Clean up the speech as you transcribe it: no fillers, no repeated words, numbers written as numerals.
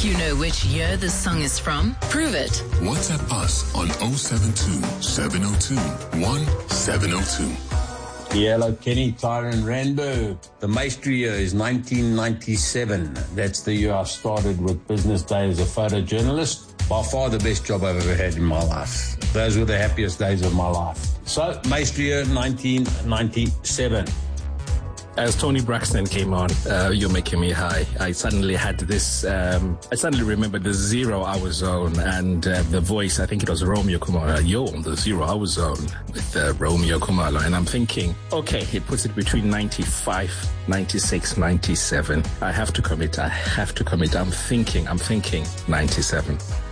Think you know which year this song is from? Prove it. WhatsApp us on 072 702 1702. Hello, Kenny, Tyron Randberg. The Maestri year is 1997. That's the year I started with Business Day as a photojournalist. By far the best job I've ever had in my life. Those were the happiest days of my life. So, Maestri year 1997. As Tony Braxton came on, You're Making Me High, I suddenly had this, I suddenly remembered the 0 Hour Zone and the voice, I think it was Romeo Khumalo. You're on the 0 Hour Zone with Romeo Khumalo. And I'm thinking, okay, he puts it between 95, 96, 97. I have to commit. I'm thinking 97.